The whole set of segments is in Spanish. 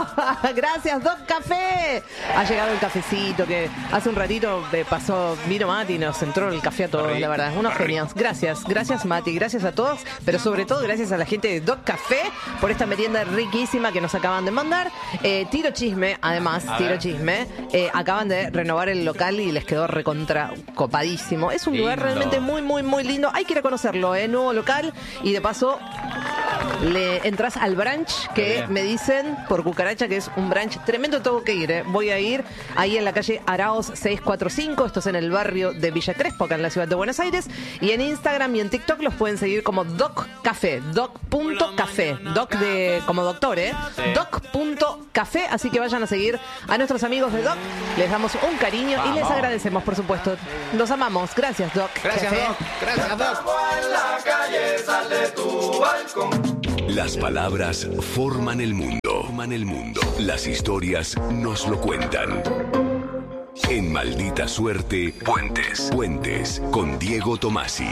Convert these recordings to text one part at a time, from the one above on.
Gracias, Doc Café. Ha llegado el cafecito que hace un ratito vino Mati y nos entró el café a todos, la verdad. Unos genios. Gracias Mati, gracias a todos, pero sobre todo gracias a la gente de Doc Café por esta merienda riquísima que nos acaban de mandar. Tiro chisme, además, acaban de renovar el local y les quedó recontra copadísimo. Es un lugar realmente muy, muy, muy lindo. Hay que ir a conocerlo, nuevo local, y de paso le entras al brunch que me dicen por cucaracha que es un brunch tremendo. Tengo que ir, voy a ir ahí en la calle Araos 645. Esto es en el barrio de Villa Crespo, acá en la ciudad de Buenos Aires, y en Instagram y en TikTok los pueden seguir como Doc Café, doc.café, doc de como doctor, doc.café. Así que vayan a seguir a nuestros amigos de Doc, les damos un cariño y les agradecemos, por supuesto. Los amamos. Gracias, Doc. Gracias, Doc. Gracias, Doc. Las palabras forman el mundo. Las historias nos lo cuentan. En Maldita Suerte, Puentes, con Diego Tomasi.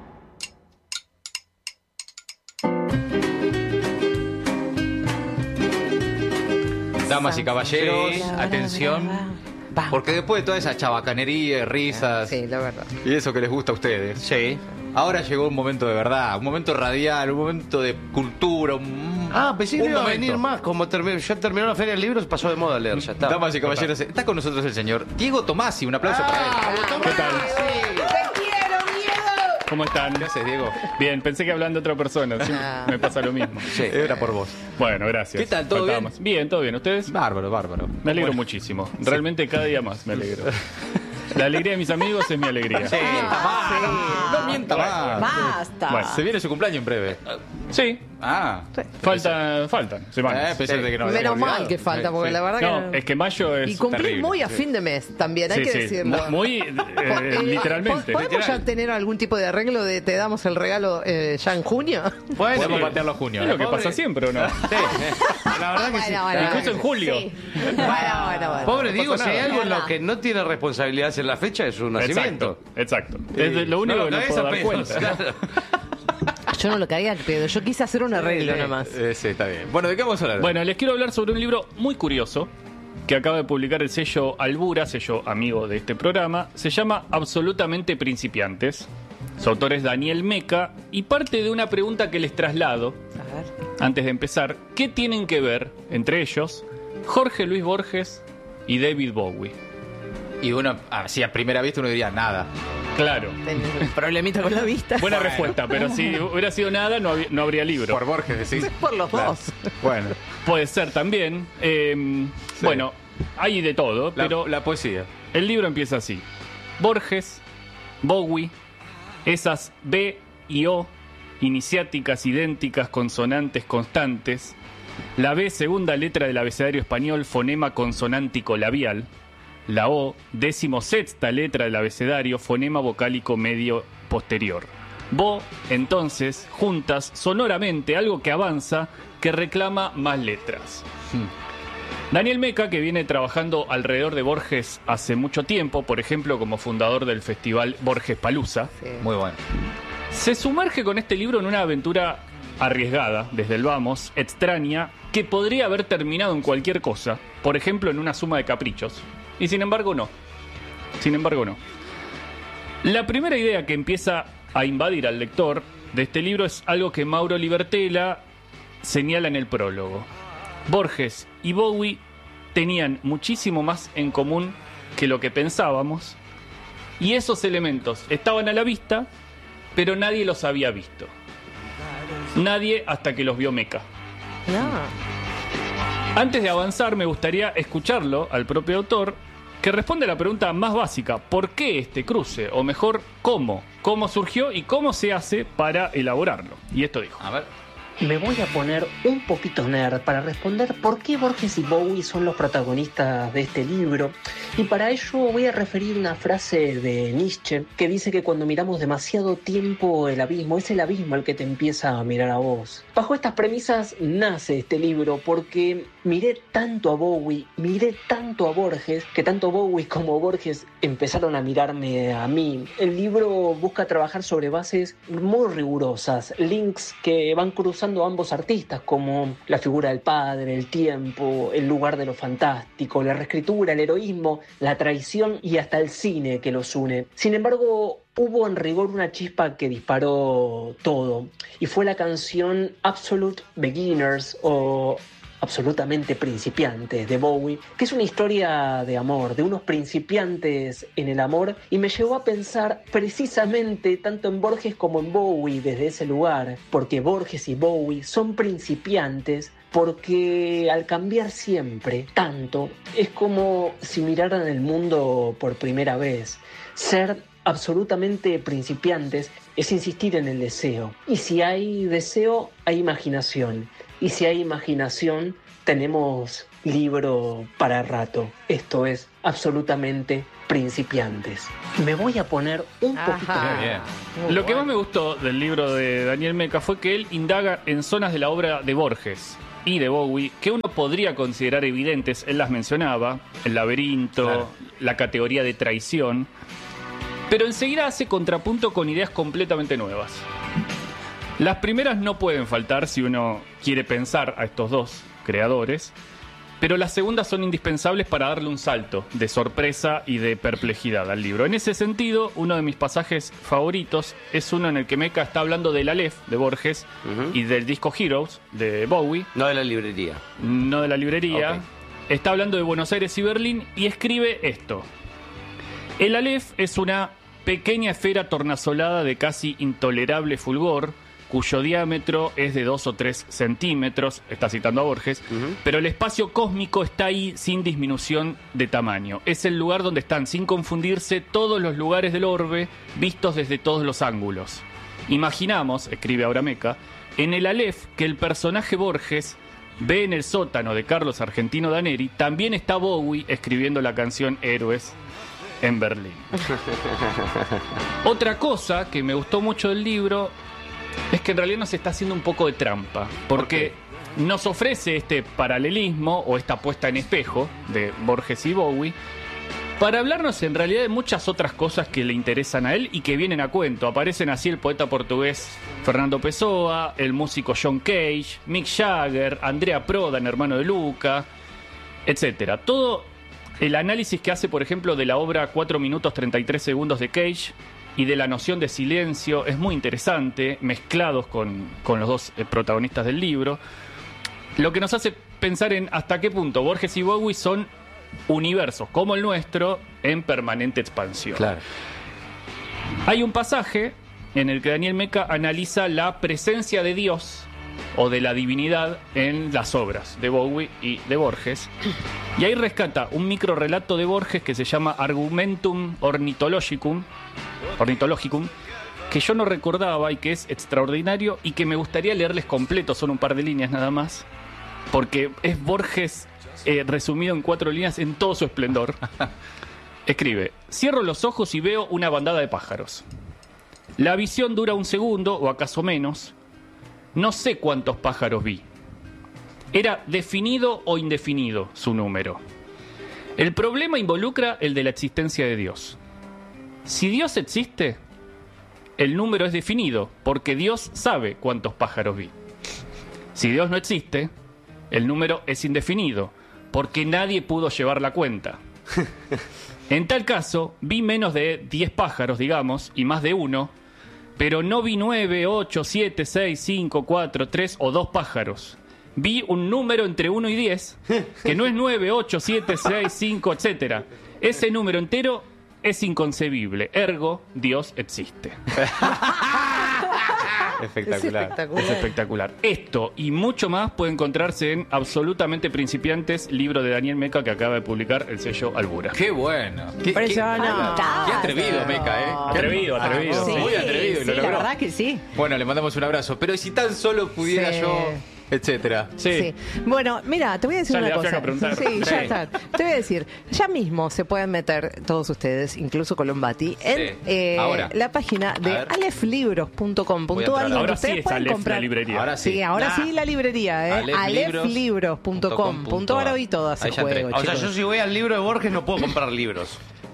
Damas y caballeros, atención, porque después de toda esa chabacanería, risas, Sí, la verdad. y eso que les gusta a ustedes, ahora llegó un momento de verdad, un momento radial, un momento de cultura, pensé que iba a venir más. Como ya terminó la Feria del Libro, se pasó de moda leer, ya está. Damas y caballeros, está con nosotros el señor Diego Tomasi. Un aplauso para él. ¿Qué tal? ¡Te quiero, Diego! ¿Cómo están? ¿Qué haces, Diego? Bien, pensé que hablando de otra persona. Sí, me pasa lo mismo. Sí, era por vos. Bueno, gracias. ¿Qué tal? ¿Todo bien? Faltábamos. Bien, todo bien. ¿Ustedes? Bárbaro. Me alegro muchísimo. Realmente cada día más me alegro. La alegría de mis amigos es mi alegría. No mienta más. Basta. Bueno, Se viene su cumpleaños en breve. Sí, Ah. faltan semanas. Pensé de que no lo Menos había mal olvidado. que falta, porque Sí. la verdad No, que... es que mayo es Y cumplir terrible. muy a fin de mes también, hay que decirlo. Muy literalmente. ¿Podemos ya tener algún tipo de arreglo de te damos el regalo ya en junio? Bueno, Podemos patearlo a junio. Es lo que Pobre. pasa siempre, ¿o no? la verdad que sí. Incluso en julio. Sí. Bueno. Pobre No Diego, pasa si hay nada. algo en lo que no tiene responsabilidad en la fecha es su nacimiento. Exacto. Es lo único que no cagues puedo a dar pedos, cuenta. claro. Yo no lo caía al pedo, yo quise hacer un arreglo nomás. Sí, está bien. Bueno, ¿de qué vamos a hablar? Bueno, les quiero hablar sobre un libro muy curioso que acaba de publicar el sello Albura, sello amigo de este programa. Se llama Absolutamente Principiantes. Su autor es Daniel Meca y parte de una pregunta que les traslado A ver. antes de empezar. ¿Qué tienen que ver entre ellos Jorge Luis Borges y David Bowie? Y uno, así a primera vista, uno diría nada. Claro. Tenés un problemita con la vista. Buena respuesta, pero si hubiera sido nada, no habría libro. Por Borges, decís. Por los dos. Bueno, Puede ser también. Bueno, hay de todo, pero la poesía. el libro empieza así. Borges, Bowie, esas B y O, iniciáticas idénticas, consonantes constantes. La B, segunda letra del abecedario español, fonema consonántico labial. La O, 16ª letra del abecedario, fonema vocálico medio posterior. Bo, entonces, juntas sonoramente algo que avanza, que reclama más letras. Daniel Meca, que viene trabajando alrededor de Borges hace mucho tiempo, por ejemplo, como fundador del festival Borges Palusa, Muy bueno. se sumerge con este libro en una aventura arriesgada, desde el vamos, extraña, que podría haber terminado en cualquier cosa, por ejemplo, en una suma de caprichos. Y sin embargo, no. La primera idea que empieza a invadir al lector de este libro es algo que Mauro Libertela señala en el prólogo. Borges y Bowie tenían muchísimo más en común que lo que pensábamos, y esos elementos estaban a la vista, pero nadie los había visto. Nadie hasta que los vio Meca. Antes de avanzar, me gustaría escucharlo al propio autor, que responde a la pregunta más básica: ¿por qué este cruce? O mejor, ¿cómo? ¿Cómo surgió y cómo se hace para elaborarlo? Y esto dijo. A ver. Me voy a poner un poquito nerd para responder por qué Borges y Bowie son los protagonistas de este libro. Y para ello voy a referir una frase de Nietzsche que dice que cuando miramos demasiado tiempo el abismo, es el abismo el que te empieza a mirar a vos. Bajo estas premisas nace este libro porque miré tanto a Bowie, miré tanto a Borges, que tanto Bowie como Borges empezaron a mirarme a mí. El libro busca trabajar sobre bases muy rigurosas, links que van cruzando usando ambos artistas, como la figura del padre, el tiempo, el lugar de lo fantástico, la reescritura, el heroísmo, la traición y hasta el cine que los une. Sin embargo, hubo en rigor una chispa que disparó todo, y fue la canción Absolute Beginners o Absolutamente Principiantes de Bowie, que es una historia de amor, de unos principiantes en el amor, y me llevó a pensar precisamente tanto en Borges como en Bowie desde ese lugar, porque Borges y Bowie son principiantes, porque al cambiar siempre tanto, es como si miraran el mundo por primera vez. Ser absolutamente principiantes es insistir en el deseo, y si hay deseo, hay imaginación. Y si hay imaginación, tenemos libro para rato. Esto es Absolutamente Principiantes. Me voy a poner un poquito... Bien. Lo que más me gustó del libro de Daniel Meca fue que él indaga en zonas de la obra de Borges y de Bowie que uno podría considerar evidentes. Él las mencionaba, el laberinto, claro, la categoría de traición, pero enseguida hace contrapunto con ideas completamente nuevas. Las primeras no pueden faltar si uno quiere pensar a estos dos creadores, pero las segundas son indispensables para darle un salto de sorpresa y de perplejidad al libro. En ese sentido, uno de mis pasajes favoritos es uno en el que Meca está hablando del Aleph de Borges y del disco Heroes de Bowie. No de la librería. No de la librería. Okay. Está hablando de Buenos Aires y Berlín y escribe esto. El Aleph es una pequeña esfera tornasolada de casi intolerable fulgor, cuyo diámetro es de 2 o 3 centímetros, está citando a Borges, pero el espacio cósmico está ahí sin disminución de tamaño. Es el lugar donde están, sin confundirse, todos los lugares del orbe, vistos desde todos los ángulos. Imaginamos, escribe ahora Meca, en el Aleph que el personaje Borges ve en el sótano de Carlos Argentino Daneri, también está Bowie escribiendo la canción Héroes en Berlín. Otra cosa que me gustó mucho del libro es que en realidad nos está haciendo un poco de trampa, porque nos ofrece este paralelismo o esta puesta en espejo de Borges y Bowie para hablarnos en realidad de muchas otras cosas que le interesan a él y que vienen a cuento. Aparecen así el poeta portugués Fernando Pessoa, el músico John Cage, Mick Jagger, Andrea Prodan, hermano de Luca, etcétera. Todo el análisis que hace, por ejemplo, de la obra 4 minutos 33 segundos de Cage y de la noción de silencio es muy interesante, mezclados con los dos protagonistas del libro, lo que nos hace pensar en hasta qué punto Borges y Bowie son universos como el nuestro en permanente expansión. Claro. Hay un pasaje en el que Daniel Meca analiza la presencia de Dios o de la divinidad en las obras de Bowie y de Borges, y ahí rescata un micro relato de Borges que se llama Argumentum Ornitologicum, que yo no recordaba y que es extraordinario y que me gustaría leerles completo, son un par de líneas nada más, porque es Borges resumido en 4 líneas en todo su esplendor. Escribe: cierro los ojos y veo una bandada de pájaros. La visión dura 1 segundo o acaso menos. No sé cuántos pájaros vi. Era definido o indefinido su número. El problema involucra el de la existencia de Dios. Si Dios existe, el número es definido, porque Dios sabe cuántos pájaros vi. Si Dios no existe, el número es indefinido, porque nadie pudo llevar la cuenta. En tal caso, vi menos de 10 pájaros, digamos, y más de uno, pero no vi 9, 8, 7, 6, 5, 4, 3 o 2 pájaros. Vi un número entre 1 y 10, que no es 9, 8, 7, 6, 5, etc. Ese número entero es inconcebible. Ergo, Dios existe. Espectacular. Es espectacular. Esto y mucho más puede encontrarse en Absolutamente Principiantes, libro de Daniel Meca que acaba de publicar el sello Albura. ¡Qué bueno! Qué atrevido, Meca, ¿eh? Atrevido. Sí, muy atrevido. Sí, la verdad que sí. Bueno, le mandamos un abrazo. Pero si tan solo pudiera yo... etcétera. Sí. Bueno, mira, te voy a decir una cosa. Sí, ya está. Te voy a decir, ya mismo se pueden meter todos ustedes, incluso Colombati, en la página de aleflibros.com.ar. Ahora sí es Aleph la librería. Ahora sí. Sí, ahora sí la librería, aleflibros.com.ar y todo hace juego. O sea, yo si voy al libro de Borges no puedo comprar libros.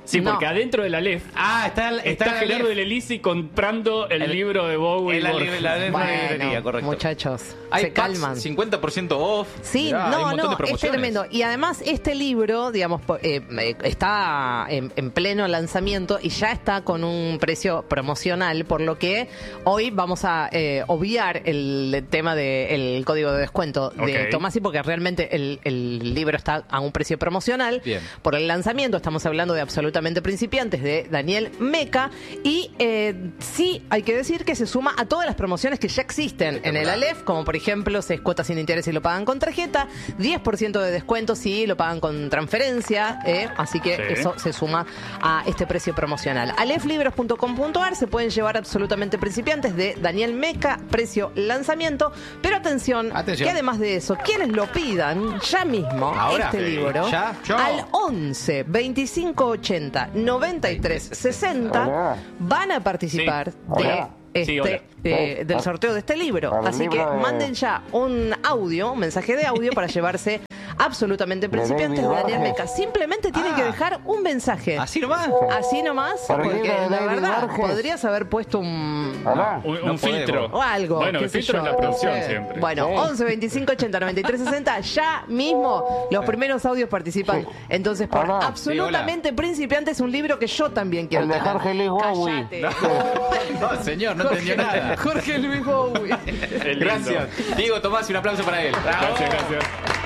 Sí, No. porque adentro del Aleph está Gerardo del Elisi comprando el libro de Bowie. En la Borges. librería, correcto. Muchachos, Hay se packs, calman. 50% off. Sí, Mirá, hay un no, montón de es promociones. tremendo. Y además este libro, digamos, está en pleno lanzamiento y ya está con un precio promocional, por lo que hoy vamos a obviar el tema del código de descuento de Ok. Tomasi, porque realmente el libro está a un precio promocional. Bien. Por el lanzamiento estamos hablando de Absolutamente Principiantes, de Daniel Meca, y sí, hay que decir que se suma a todas las promociones que ya existen en el Aleph, como por ejemplo 6 cuotas sin interés si lo pagan con tarjeta, 10% de descuento si lo pagan con transferencia, así que Sí. eso se suma a este precio promocional. aleflibros.com.ar, se pueden llevar Absolutamente Principiantes de Daniel Meca, precio lanzamiento, pero atención, Atención. que además de eso, quienes lo pidan ya mismo, Ahora, este sí, libro, ya. al 11 25 80 93 60 van a participar Sí. de Hola. Sí, hola. del sorteo de este libro. Así que manden ya un mensaje de audio para llevarse Absolutamente Principiantes de Daniel Meca. Simplemente tienen que dejar un mensaje. Así nomás. Así nomás, porque la verdad podrías haber puesto un Un filtro. o algo. Bueno, qué el sé filtro yo, es la producción no sé. siempre. Bueno, 11 25 80 93 60, ya mismo los primeros audios participan. Entonces, por Absolutamente Principiantes, un libro que yo también quiero tener. Jorge Luis Bowie. Cállate. No, señor, no entendió nada. Jorge Luis Bowie. Es lindo. Gracias. Diego Tomás, un aplauso para él. Gracias.